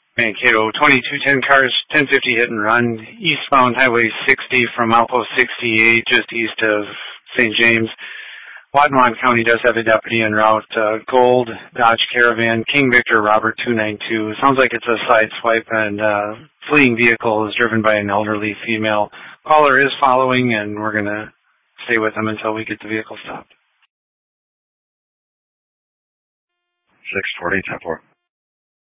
Mankato 2210 cars, 1050 hit and run, eastbound Highway 60 from Outpost 68, just east of St. James. Watonwan County does have a deputy en route. Gold, Dodge Caravan, King Victor, Robert 292. Sounds like it's a side swipe, and fleeing vehicle is driven by an elderly female. Caller is following, and we're going to stay with them until we get the vehicle stopped. 640, 10-4.